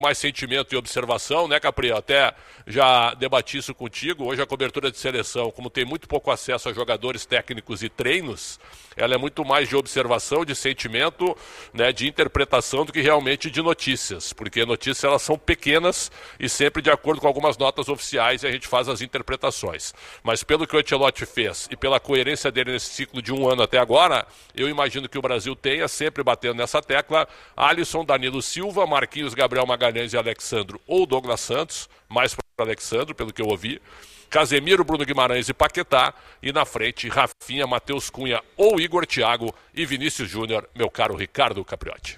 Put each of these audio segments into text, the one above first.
mais sentimento e observação, né, Capri? Eu até já debati isso contigo. Hoje a cobertura de seleção, como tem muito pouco acesso a jogadores técnicos e treinos, ela é muito mais de observação, de sentimento, né, de interpretação do que realmente de notícias, porque notícias elas são pequenas e sempre de acordo com algumas notas oficiais e a gente faz as interpretações. Mas pelo que o Ancelotti fez e pela coerência dele nesse ciclo de 1 ano até agora, eu imagino que o Brasil tenha, sempre batendo nessa tecla, Alisson, Danilo Silva, Marquinhos, Gabriel Magalhães e Alexandro ou Douglas Santos, mais para Alexandro, pelo que eu ouvi, Casemiro, Bruno Guimarães e Paquetá, e na frente, Rafinha, Matheus Cunha ou Igor Thiago e Vinícius Júnior, meu caro Ricardo Capriotti.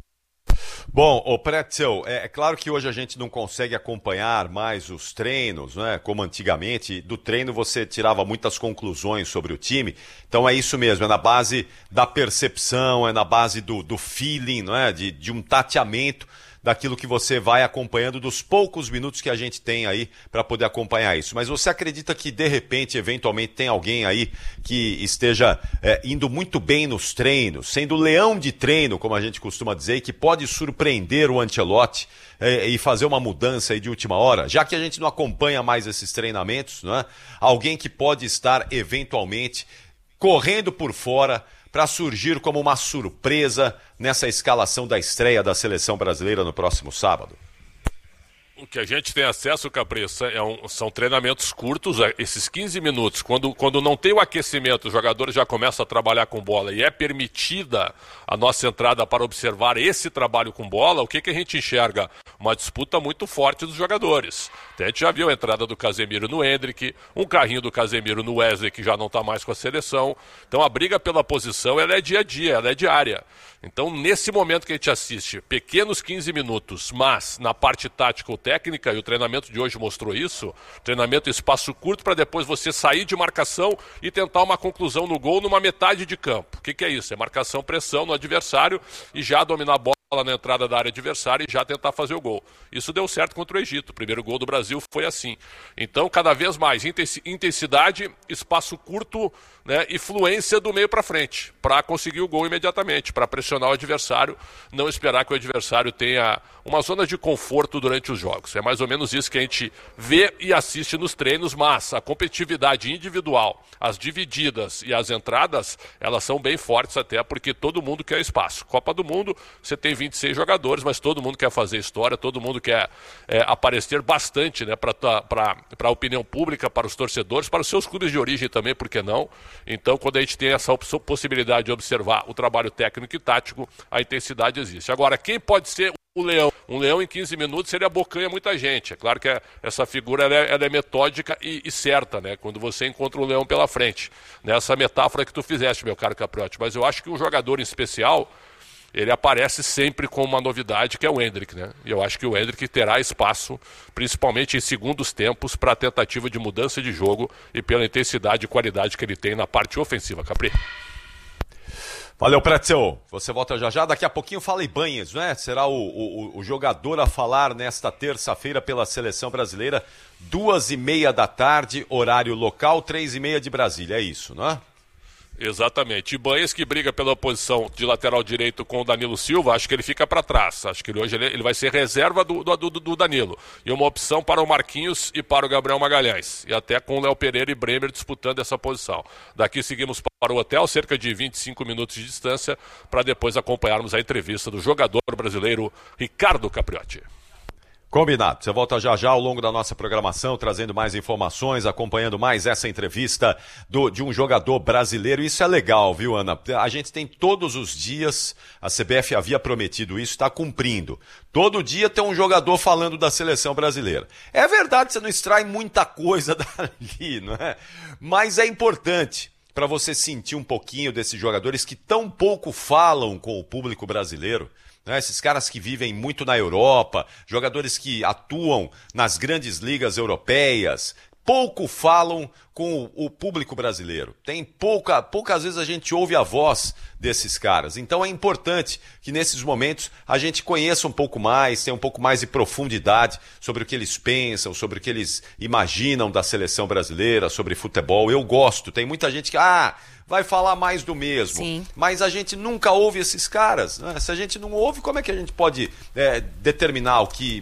Bom, o Pretzel, é claro que hoje a gente não consegue acompanhar mais os treinos, né? Como antigamente. Do treino você tirava muitas conclusões sobre o time. Então é isso mesmo, é na base da percepção, é na base do feeling, não é? De um tateamento daquilo que você vai acompanhando, dos poucos minutos que a gente tem aí para poder acompanhar isso. Mas você acredita que, de repente, eventualmente, tem alguém aí que esteja indo muito bem nos treinos, sendo leão de treino, como a gente costuma dizer, e que pode surpreender o Ancelotti e fazer uma mudança aí de última hora? Já que a gente não acompanha mais esses treinamentos, não é? Alguém que pode estar, eventualmente, correndo por fora para surgir como uma surpresa nessa escalação da estreia da seleção brasileira no próximo sábado? O que a gente tem acesso, Capriça, são treinamentos curtos, esses 15 minutos. Quando não tem o aquecimento, os jogadores já começam a trabalhar com bola e é permitida a nossa entrada para observar esse trabalho com bola, o que a gente enxerga? Uma disputa muito forte dos jogadores. A gente já viu a entrada do Casemiro no Endrick, um carrinho do Casemiro no Wesley, que já não está mais com a seleção. Então a briga pela posição ela é dia a dia, ela é diária. Então, nesse momento que a gente assiste, pequenos 15 minutos, mas na parte tática ou técnica, e o treinamento de hoje mostrou isso, treinamento em espaço curto para depois você sair de marcação e tentar uma conclusão no gol numa metade de campo. O que é isso? É marcação, pressão no adversário e já dominar a bola na entrada da área adversária e já tentar fazer o gol. Isso deu certo contra o Egito. O primeiro gol do Brasil foi assim. Então, cada vez mais, intensidade, espaço curto, né, e fluência do meio para frente, para conseguir o gol imediatamente, para pressionar o adversário, não esperar que o adversário tenha uma zona de conforto durante os jogos. É mais ou menos isso que a gente vê e assiste nos treinos, mas a competitividade individual, as divididas e as entradas, elas são bem fortes até porque todo mundo quer espaço. Copa do Mundo, você tem 26 jogadores, mas todo mundo quer fazer história, todo mundo quer aparecer bastante, né, para a opinião pública, para os torcedores, para os seus clubes de origem também, por que não? Então, quando a gente tem essa possibilidade de observar o trabalho técnico e tático, a intensidade existe. Agora, quem pode ser o leão? Um leão em 15 minutos, ele abocanha muita gente. É claro que essa figura ela é metódica e certa, né? Quando você encontra um leão pela frente. Nessa metáfora que tu fizeste, meu caro Capriotti. Mas eu acho que um jogador em especial, ele aparece sempre com uma novidade, que é o Endrick, né? E eu acho que o Endrick terá espaço, principalmente em segundos tempos, para a tentativa de mudança de jogo e pela intensidade e qualidade que ele tem na parte ofensiva, Capri. Valeu, Pretzel. Você volta já já. Daqui a pouquinho fala Ibanez, né? Será o jogador a falar nesta terça-feira pela Seleção Brasileira, 2h30 da tarde, horário local, 3h30 de Brasília. É isso, não é? Exatamente. Ibanez, que briga pela posição de lateral direito com o Danilo Silva, acho que ele fica para trás. Acho que hoje ele vai ser reserva do Danilo. E uma opção para o Marquinhos e para o Gabriel Magalhães. E até com o Léo Pereira e Bremer disputando essa posição. Daqui seguimos para o hotel, cerca de 25 minutos de distância, para depois acompanharmos a entrevista do jogador brasileiro Ricardo Capriotti. Combinado. Você volta já já ao longo da nossa programação, trazendo mais informações, acompanhando mais essa entrevista de um jogador brasileiro. Isso é legal, viu, Ana? A gente tem todos os dias, a CBF havia prometido isso, está cumprindo. Todo dia tem um jogador falando da seleção brasileira. É verdade que você não extrai muita coisa dali, não é? Mas é importante para você sentir um pouquinho desses jogadores que tão pouco falam com o público brasileiro. Esses caras que vivem muito na Europa, jogadores que atuam nas grandes ligas europeias, pouco falam com o público brasileiro. Poucas vezes a gente ouve a voz desses caras. Então é importante que nesses momentos a gente conheça um pouco mais, tenha um pouco mais de profundidade sobre o que eles pensam, sobre o que eles imaginam da seleção brasileira, sobre futebol. Eu gosto. Tem muita gente que vai falar mais do mesmo. Sim. Mas a gente nunca ouve esses caras. Né? Se a gente não ouve, como é que a gente pode determinar o que